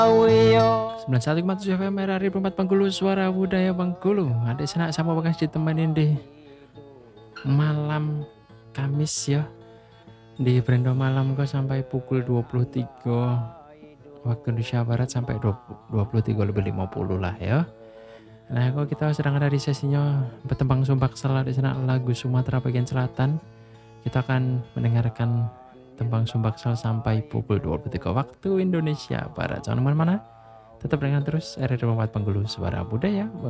91,7 FM RRI Perempat Bengkulu, suara budaya Bengkulu. Adik senak sama bekas ditemenin di malam Kamis ya, di Brendo malam kok sampai pukul 23 waktu Indonesia Barat sampai 23:50 lah ya. Nah kok kita sedang ada di sesinya Petembang Sumbak Sel di sana, lagu Sumatera bagian selatan. Kita akan mendengarkan Tembang Sumbaksel sampai pukul 23 waktu Indonesia Barat. Jangan kemana-mana, tetap dengan terus RRI Perempat Bengkulu, suara budaya Bengkulu.